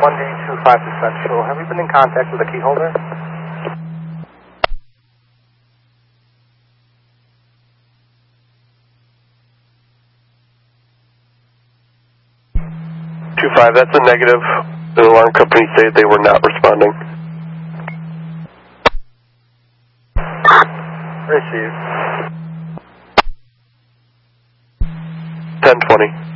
1D25 to Central. Have you been in contact with the key holder? 25, that's a negative. The alarm company said they were not responding. Received. 1020.